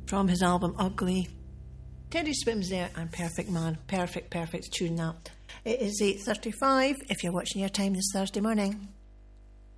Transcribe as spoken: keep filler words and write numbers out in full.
from his album Ugly. Teddy Swims there and Perfect Man. Perfect, perfect tune that. It is eight thirty-five if you're watching your time this Thursday morning.